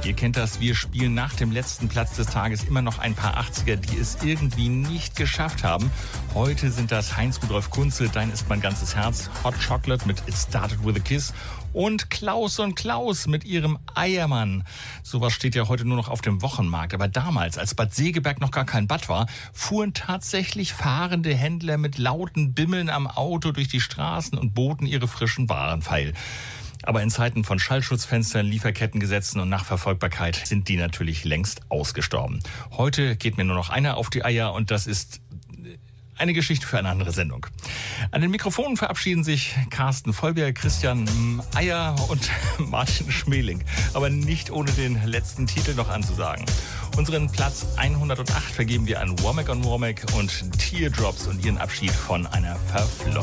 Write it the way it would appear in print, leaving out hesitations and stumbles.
Ihr kennt das, wir spielen nach dem letzten Platz des Tages immer noch ein paar 80er, die es irgendwie nicht geschafft haben. Heute sind das Heinz-Rudolf Kunze, Dein ist mein ganzes Herz, Hot Chocolate mit It Started With a Kiss und Klaus und Klaus mit ihrem Eiermann. Sowas steht ja heute nur noch auf dem Wochenmarkt. Aber damals, als Bad Segeberg noch gar kein Bad war, fuhren tatsächlich fahrende Händler mit lauten Bimmeln am Auto durch die Straßen und boten ihre frischen Waren feil. Aber in Zeiten von Schallschutzfenstern, Lieferkettengesetzen und Nachverfolgbarkeit sind die natürlich längst ausgestorben. Heute geht mir nur noch einer auf die Eier und das ist eine Geschichte für eine andere Sendung. An den Mikrofonen verabschieden sich Carsten Vollberg, Christian Eier und Martin Schmeling. Aber nicht ohne den letzten Titel noch anzusagen. Unseren Platz 108 vergeben wir an Womack on Womack und Teardrops und ihren Abschied von einer Verflossenen.